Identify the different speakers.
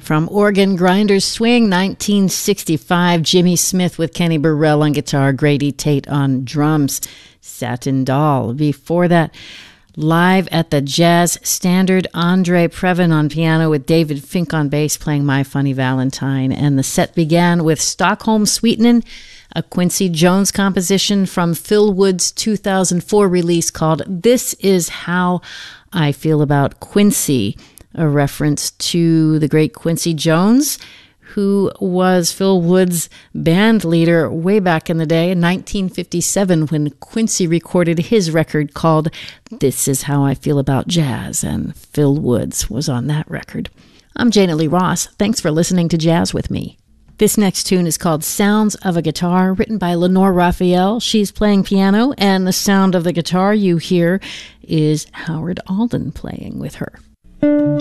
Speaker 1: From Organ Grinders Swing, 1965, Jimmy Smith with Kenny Burrell on guitar, Grady Tate on drums, Satin Doll. Before that, live at the Jazz Standard, Andre Previn on piano with David Fink on bass playing My Funny Valentine. And the set began with Stockholm Sweetenin', a Quincy Jones composition from Phil Wood's 2004 release called This Is How I Feel About Quincy, a reference to the great Quincy Jones, who was Phil Wood's band leader way back in the day in 1957 when Quincy recorded his record called This Is How I Feel About Jazz, and Phil Woods was on that record. I'm Jana Lee Ross. Thanks for listening to Jazz with me. This next tune is called Sounds of a Guitar, written by Lenore Raphael. She's playing piano, and the sound of the guitar you hear is Howard Alden playing with her.